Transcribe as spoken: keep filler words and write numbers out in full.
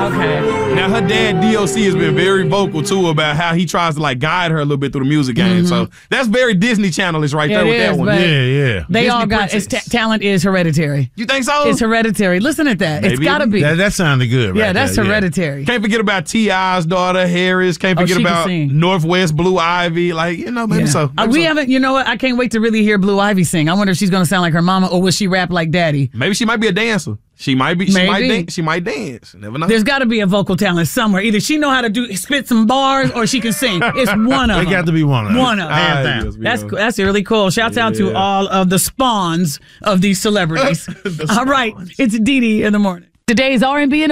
Okay. Now, her dad, D O C, has been very vocal, too, about how he tries to, like, guide her a little bit through the music game. Mm-hmm. So that's very Disney Channel-ish right it there with is, that one. Yeah, yeah. They Disney all got, it's ta- talent is hereditary. You think so? It's hereditary. Listen at that. Maybe. It's got to be. That, that sounded good, right? Yeah, that's there, hereditary. Yeah. Can't forget about T I's daughter, Harris. Can't forget oh, about Northwest Blue Ivy. Like, you know, maybe yeah. so. Maybe uh, we so. haven't, you know what? I can't wait to really hear Blue Ivy sing. I wonder if she's going to sound like her mama or will she rap like daddy? Maybe she might be a dancer. She might be. She Maybe. might dance. She might dance. Never know. There's got to be a vocal talent somewhere. Either she know how to do spit some bars or she can sing. It's one of them. They got to be one of them. One of them. Hands down. Yes, That's know. that's really cool. Shouts yeah. out to all of the spawns of these celebrities. All right, it's Dee Dee in the morning. Today's R and B and